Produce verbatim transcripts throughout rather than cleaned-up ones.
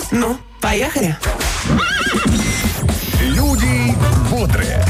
Ну, поехали. Люди бодрые.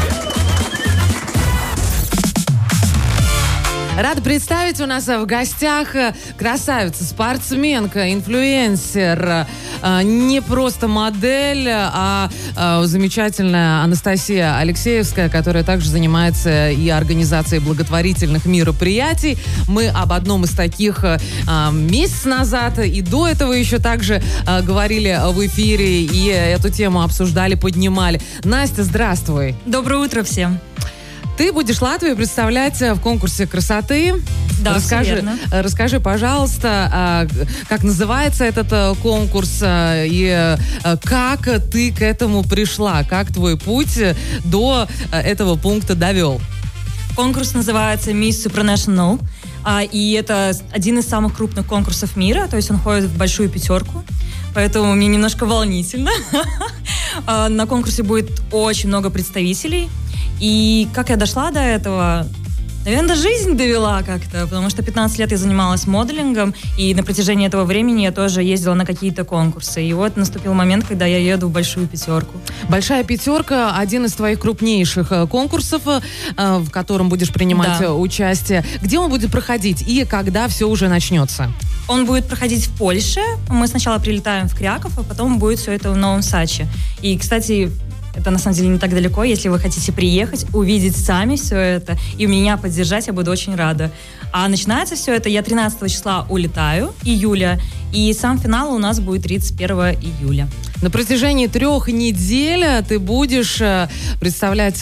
Рада представить, у нас в гостях красавица, спортсменка, инфлюенсер, не просто модель, а замечательная Анастасия Алексеевская, которая также занимается и организацией благотворительных мероприятий. Мы об одном из таких месяц назад и до этого еще также говорили в эфире и эту тему обсуждали, поднимали. Настя, здравствуй. Доброе утро всем. Ты будешь Латвию представлять в конкурсе красоты. Да, расскажи, все верно. Расскажи, пожалуйста, как называется этот конкурс и как ты к этому пришла, как твой путь до этого пункта довел. Конкурс называется Miss Supranational, и это один из самых крупных конкурсов мира, то есть он входит в большую пятерку, поэтому мне немножко волнительно. На конкурсе будет очень много представителей. И как я дошла до этого? Наверное, жизнь довела как-то, потому что пятнадцать лет я занималась моделингом, и на протяжении этого времени я тоже ездила на какие-то конкурсы. И вот наступил момент, когда я еду в большую пятерку. Большая пятерка – один из твоих крупнейших конкурсов, в котором будешь принимать да. участие. Где он будет проходить и когда все уже начнется? Он будет проходить в Польше. Мы сначала прилетаем в Кряков, а потом будет все это в Новом Саче. И, кстати, это на самом деле не так далеко. Если вы хотите приехать, увидеть сами все это и меня поддержать, я буду очень рада. А начинается все это, я тринадцатого числа улетаю, июля, и сам финал у нас будет тридцать первого июля. На протяжении трех недель ты будешь представлять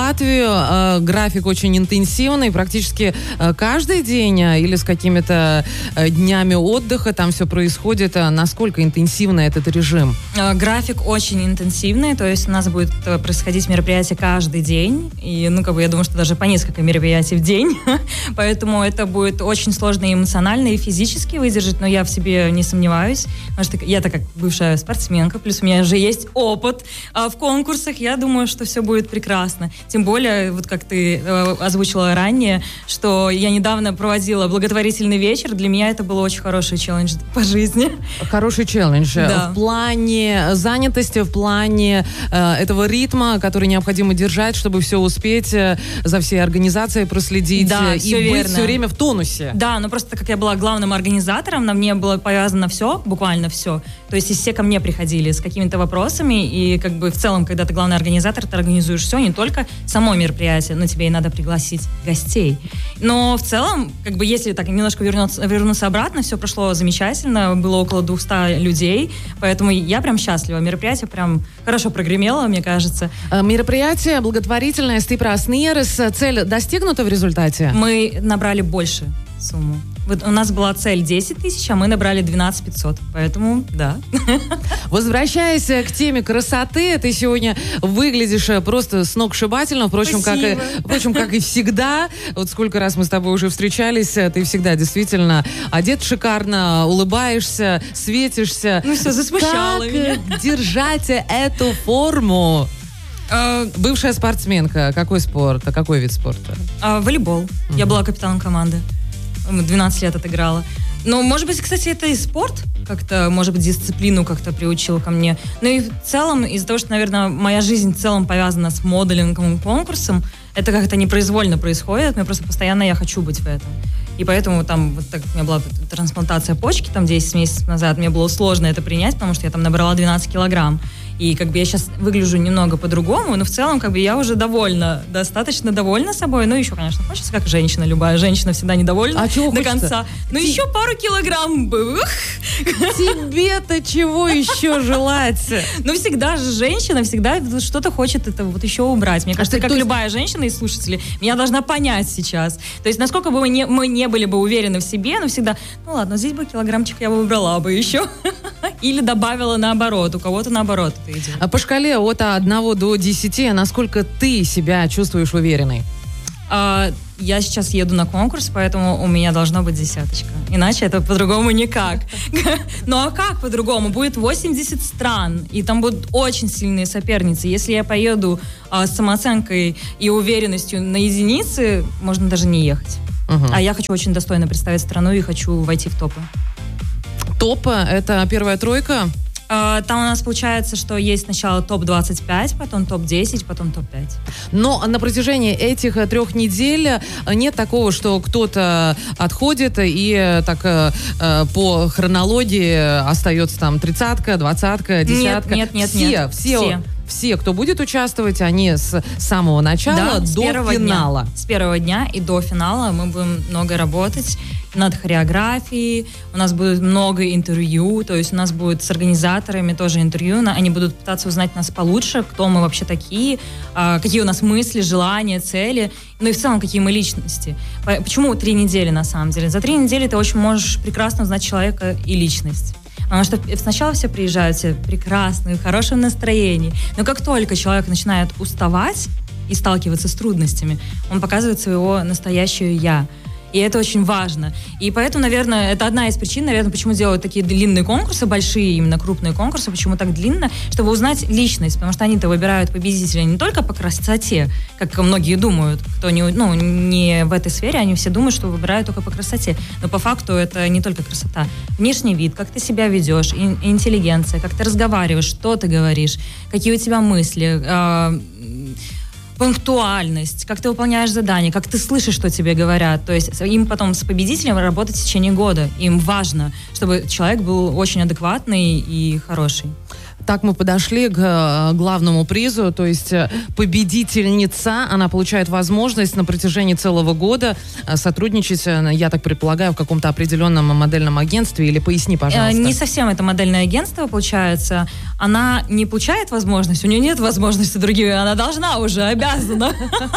Латвию. График очень интенсивный, практически каждый день или с какими-то днями отдыха там все происходит. Насколько интенсивный этот режим? График очень интенсивный, то есть у нас будет происходить мероприятие каждый день. И, ну, как бы, я думаю, что даже по несколько мероприятий в день. Поэтому это будет очень сложно и эмоционально, и физически выдержать, но я в себе не сомневаюсь, потому что я-то как бывшая спортсменка, плюс у меня уже есть опыт а, в конкурсах, я думаю, что все будет прекрасно. Тем более, вот как ты э, озвучила ранее, что я недавно проводила благотворительный вечер, для меня это был очень хороший челлендж по жизни. Хороший челлендж. Да. В плане занятости, в плане э, этого ритма, который необходимо держать, чтобы все успеть, э, за всей организацией проследить да, и все быть верно. все время в тонусе. Да, но просто как я была главным организатором, на мне было повязано все, буквально все. То есть и все ко мне приходили с какими-то вопросами, и как бы в целом, когда ты главный организатор, ты организуешь все, не только само мероприятие, но тебе и надо пригласить гостей. Но в целом, как бы если так немножко вернуться, вернуться обратно, все прошло замечательно, было около двухсот людей, поэтому я прям счастлива. Мероприятие прям хорошо прогремело, мне кажется. Мероприятие благотворительное «Стипрас Нieres». Цель достигнута в результате? Мы набрали больше сумму. Вот у нас была цель десять тысяч, а мы набрали двенадцать пятьсот, поэтому да. Возвращаясь к теме красоты, ты сегодня выглядишь просто сногсшибательно, впрочем, как и, впрочем, как и всегда. Вот сколько раз мы с тобой уже встречались, ты всегда действительно одет шикарно, улыбаешься, светишься. Ну все, засмущала меня. Как держать эту форму? Uh, Бывшая спортсменка. Какой спорт? А какой вид спорта? Uh, волейбол. Uh-huh. Я была капитаном команды. двенадцать лет отыграла. Но, может быть, кстати, это и спорт как-то, может быть, дисциплину как-то приучил ко мне. Ну и в целом, из-за того, что, наверное, моя жизнь в целом повязана с моделингом и конкурсом, это как-то непроизвольно происходит, мне просто постоянно я хочу быть в этом. И поэтому там, вот так, у меня была трансплантация почки там десять месяцев назад, мне было сложно это принять, потому что я там набрала двенадцать килограмм. И как бы я сейчас выгляжу немного по-другому, но в целом как бы я уже довольна, достаточно довольна собой. Ну, еще, конечно, хочется, как женщина, любая женщина всегда недовольна а чего до хочется? конца. Ну, Ти... еще пару килограмм бы. Тебе-то чего еще желать? Ну, всегда же женщина всегда что-то хочет это вот еще убрать. Мне кажется, как любая женщина из слушателей, меня должна понять сейчас. То есть, насколько бы мы не, мы не были бы уверены в себе, но всегда, ну ладно, здесь бы килограммчик я бы убрала бы еще. Или добавила наоборот, у кого-то наоборот это идет. А по шкале от одного до десяти, насколько ты себя чувствуешь уверенной? А, я сейчас еду на конкурс, поэтому у меня должна быть десяточка. Иначе это по-другому никак. Ну а как по-другому? Будет восемьдесят стран, и там будут очень сильные соперницы. Если я поеду а, с самооценкой и уверенностью на единицы, можно даже не ехать. Угу. А я хочу очень достойно представить страну и хочу войти в топы. Топ — это первая тройка? Там у нас получается, что есть сначала топ двадцать пять, потом топ десять, потом топ пять. Но на протяжении этих трех недель нет такого, что кто-то отходит и так по хронологии остается там тридцатка, двадцатка, десятка. Нет, нет, нет. Все, нет. все, все. Все, кто будет участвовать, они с самого начала да, до с финала. Дня. С первого дня и до финала мы будем много работать над хореографией, у нас будет много интервью, то есть у нас будет с организаторами тоже интервью, они будут пытаться узнать нас получше, кто мы вообще такие, какие у нас мысли, желания, цели, ну и в целом, какие мы личности. Почему три недели на самом деле? За три недели ты очень можешь прекрасно узнать человека и личность. Потому что сначала все приезжают, все прекрасные, в хорошем настроении. Но как только человек начинает уставать и сталкиваться с трудностями, он показывает своего настоящего «я». И это очень важно. И поэтому, наверное, это одна из причин, наверное, почему делают такие длинные конкурсы, большие именно крупные конкурсы, почему так длинно, чтобы узнать личность, потому что они-то выбирают победителя не только по красоте, как многие думают, кто не, ну, не в этой сфере, они все думают, что выбирают только по красоте. Но по факту это не только красота. Внешний вид, как ты себя ведешь, интеллигенция, как ты разговариваешь, что ты говоришь, какие у тебя мысли, э- пунктуальность, как ты выполняешь задания, как ты слышишь, что тебе говорят. То есть им потом с победителем работать в течение года. Им важно, чтобы человек был очень адекватный и хороший. Так мы подошли к главному призу, то есть победительница, она получает возможность на протяжении целого года сотрудничать, я так предполагаю, в каком-то определенном модельном агентстве, или поясни, пожалуйста. Не совсем это модельное агентство, получается. Она не получает возможность, у нее нет возможности другие, она должна уже, обязана.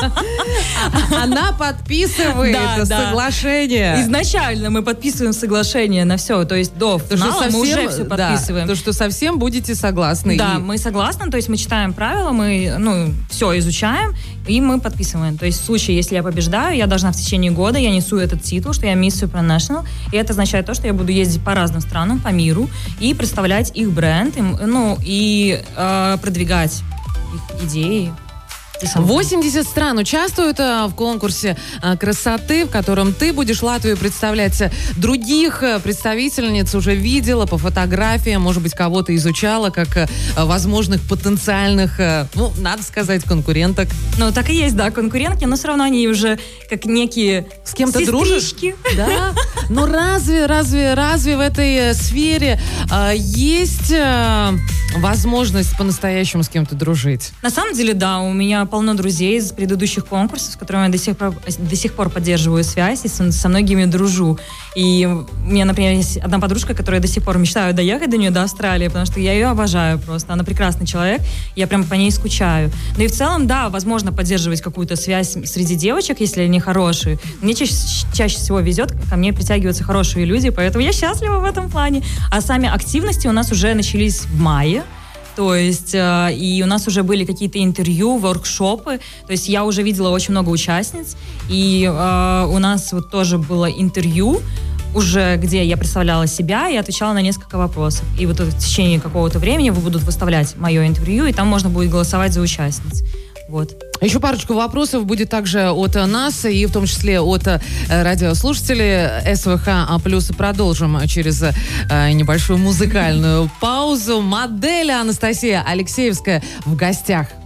Она подписывает соглашение. Изначально мы подписываем соглашение на все, то есть до финала мы уже все подписываем. То, что совсем будете согласны. Согласны. Да, и... мы согласны, то есть мы читаем правила, мы, ну, все изучаем, и мы подписываем. То есть в случае, если я побеждаю, я должна в течение года, я несу этот титул, что я Miss Supranational, и это означает то, что я буду ездить по разным странам, по миру, и представлять их бренд, и, ну, и э, продвигать их идеи. восемьдесят стран участвуют а, в конкурсе а, красоты, в котором ты будешь Латвию представлять. Других а, представительниц уже видела по фотографиям, может быть, кого-то изучала как а, возможных потенциальных, а, ну, надо сказать, конкуренток. Ну, так и есть, да, конкурентки, но все равно они уже как некие с кем-то сестрички. Дружишь? Да. Но разве, разве, разве в этой сфере а, есть а, возможность по-настоящему с кем-то дружить? На самом деле, да, у меня полно друзей из предыдущих конкурсов, с которыми я до сих пор, до сих пор поддерживаю связь и со, со многими дружу. И у меня, например, есть одна подружка, которая до сих пор мечтаю доехать до нее, до Австралии, потому что я ее обожаю просто. Она прекрасный человек, я прям по ней скучаю. Ну и в целом, да, возможно поддерживать какую-то связь среди девочек, если они хорошие. Мне чаще, чаще всего везет, ко мне притягиваются хорошие люди, поэтому я счастлива в этом плане. А сами активности у нас уже начались в мае. То есть, э, и у нас уже были какие-то интервью, воркшопы. То есть я уже видела очень много участниц. И э, у нас вот тоже было интервью, уже где я представляла себя и отвечала на несколько вопросов. И вот в течение какого-то времени вы будут выставлять мое интервью, и там можно будет голосовать за участниц. Вот. Еще парочку вопросов будет также от нас, и в том числе от э, радиослушателей СВХ А плюс. Продолжим через э, небольшую музыкальную паузу. Модель Анастасия Алексеевская в гостях.